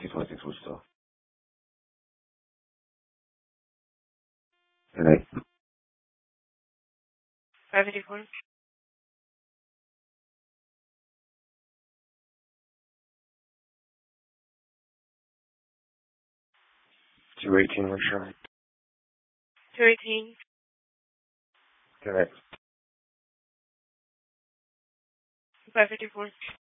616 Wichita. Good night. 584. 218 Wichita. 218. Good night. 554.